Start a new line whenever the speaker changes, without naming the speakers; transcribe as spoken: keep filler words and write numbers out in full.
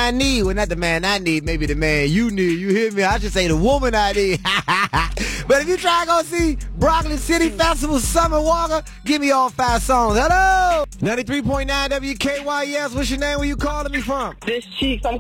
I need. Well, not the man I need, maybe the man you need. You hear me? I should say the woman I need. But if you try to go see Broccoli City Festival Summer Walker, give me all five songs. Hello! ninety-three point nine W K Y S, what's your name? Where you calling me from?
This Cheeks. I'm